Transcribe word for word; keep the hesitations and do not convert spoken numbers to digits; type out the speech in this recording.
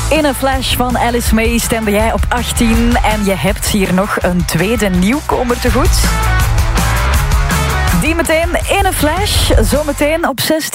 In een flash van Alice May stemde jij op achttien en je hebt hier nog een tweede nieuwkomer te goed. Die meteen in een flash, zometeen op zestien.